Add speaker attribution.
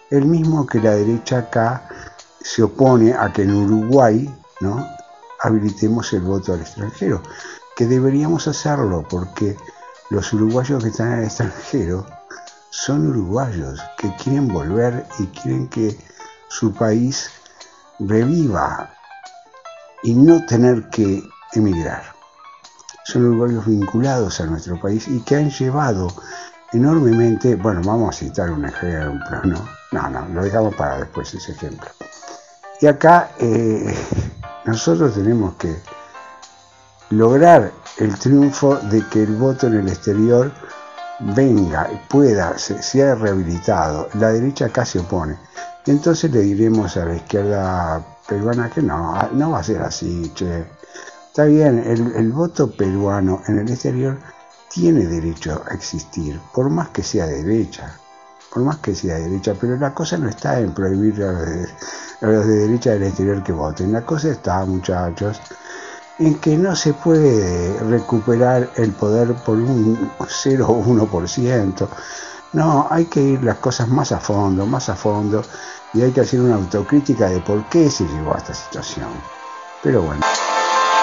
Speaker 1: el mismo que la derecha acá se opone a que en Uruguay, ¿no?, habilitemos el voto al extranjero, que deberíamos hacerlo porque los uruguayos que están en el extranjero son uruguayos que quieren volver y quieren que su país reviva y no tener que emigrar. Son uruguayos vinculados a nuestro país y que han llevado enormemente, bueno, vamos a citar un ejemplo, no, lo dejamos para después ese ejemplo. Y acá nosotros tenemos que lograr el triunfo de que el voto en el exterior venga, pueda, sea rehabilitado. La derecha acá se opone. Y entonces le diremos a la izquierda peruana que no va a ser así, che. Está bien, el voto peruano en el exterior tiene derecho a existir, por más que sea derecha, pero la cosa no está en prohibir a los de derecha del exterior que voten. La cosa está, muchachos, en que no se puede recuperar el poder por un 0 o 1%. No, hay que ir las cosas más a fondo, y hay que hacer una autocrítica de por qué se llegó a esta situación. Pero bueno.